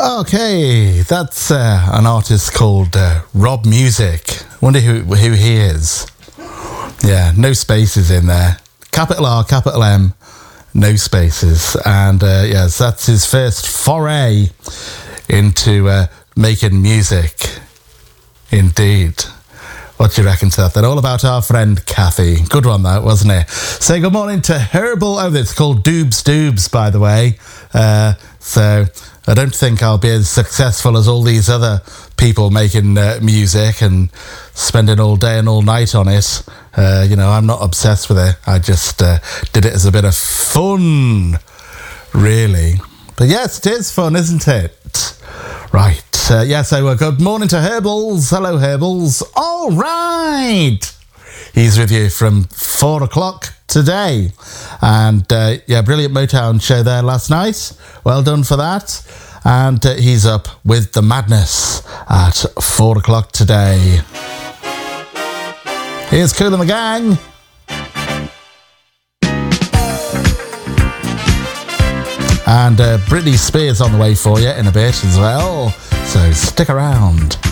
Okay, that's an artist called Rob Music. Wonder who he is. Yeah, no spaces in there. Capital R, capital M, no spaces. And yes, that's his first foray into making music. Indeed. What do you reckon to that? They're all about our friend Kathy. Good one, that, wasn't it? Say good morning to Herbal. Oh, it's called Doobs, by the way. So I don't think I'll be as successful as all these other people making music and spending all day and all night on it. I'm not obsessed with it. I just did it as a bit of fun, really. But yes, it is fun, isn't it? Right. So good morning to Herbals. Hello, Herbals. All right. He's with you from 4 o'clock today. And brilliant Motown show there last night. Well done for that. And he's up with The Madness at 4 o'clock today. Here's Kool and the Gang. And Britney Spears on the way for you in a bit as well. So stick around.